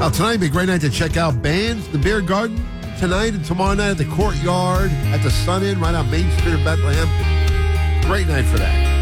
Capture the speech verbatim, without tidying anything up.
Well, tonight would be a great night to check out bands, the Beer Garden, tonight and tomorrow night at the Courtyard, at the Sun Inn, right on Main Street in Bethlehem. Great night for that.